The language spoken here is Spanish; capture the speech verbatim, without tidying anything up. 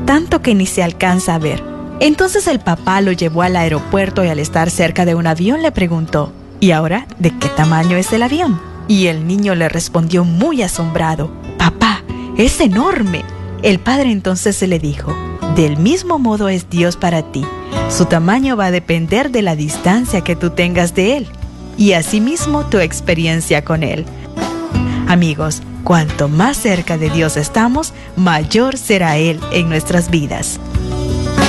tanto que ni se alcanza a ver. Entonces el papá lo llevó al aeropuerto y al estar cerca de un avión le preguntó: ¿y ahora de qué tamaño es el avión? Y el niño le respondió muy asombrado: papá, es enorme. El padre entonces le dijo: del mismo modo es Dios para ti. Su tamaño va a depender de la distancia que tú tengas de Él y asimismo tu experiencia con Él. Amigos, cuanto más cerca de Dios estamos, mayor será Él en nuestras vidas.